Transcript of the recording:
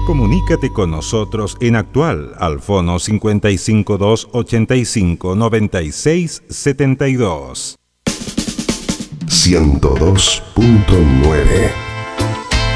Comunícate con nosotros en Actual al fono 552 85 96 72. 102.9